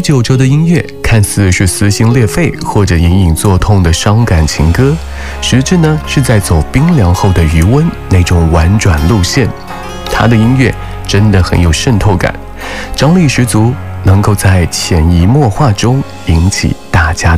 9周的音乐看似是撕心裂肺或者隐隐作痛的伤感情歌，实质呢是在走冰凉后的余温那种婉转路线。他的音乐真的很有渗透感，张力十足，能够在潜移默化中引起大家的